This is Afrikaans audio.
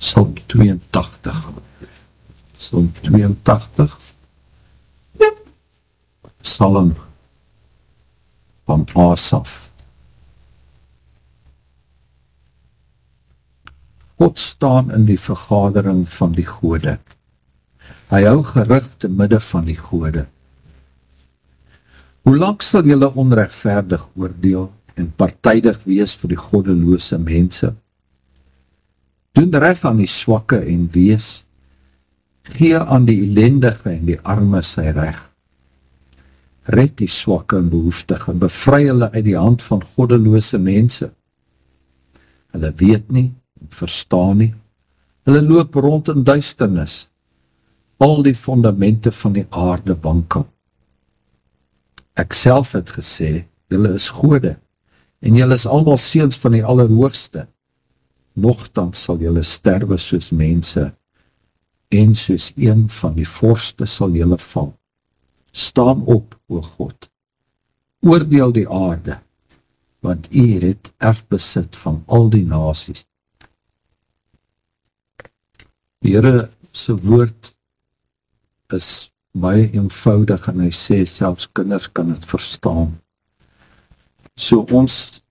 Psalm 82. Psalm 82. Psalm van Asaf. God staan in die vergadering van die gode. Hy hou gerig te midde van die gode. Hoe lank sal julle onregverdig oordeel en partydig wees vir die goddelose mense? Doen reg aan die swakke en wees. Gee aan die ellendige en die arme sy reg. Red die swakke en behoeftige, bevry hulle uit die hand van goddelose mense. Hulle weet nie, verstaan nie. Hulle loop rond in duisternis. Al die fondamente van die aarde wankel. Ek self het gesê, julle is gode, en julle is almal seuns van die Allerhoogste. Nogtans sal julle sterwe soos mense, en soos een van die vorste sal julle val. Staan op, o God, oordeel die aarde, want U het erfbesit van al die nasies. Die Here se woord is baie eenvoudig en hy sê selfs kinders kan dit verstaan. So ons